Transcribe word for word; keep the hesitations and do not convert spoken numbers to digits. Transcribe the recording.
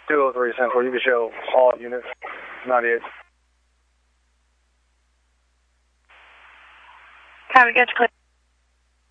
two oh three Central, you can show all units, ninety-eight. Copy, gotcha, clear.